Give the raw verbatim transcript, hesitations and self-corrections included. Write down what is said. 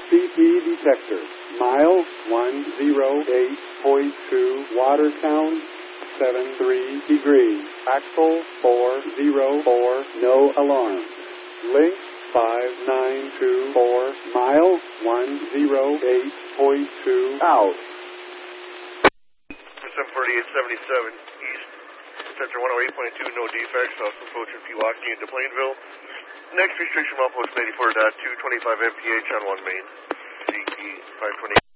C P detector. Mile one oh eight point two, Watertown, seven three degrees. Axle four oh four, no alarm. Link five nine two four, mile one oh eight point two, out. seven forty-eight seventy-seven, east, sector one oh eight point two, no defects, south approaching Pewaukee into Plainville. Next restriction, outpost eighty-four point two, twenty-five M P H on one main. C P five twenty.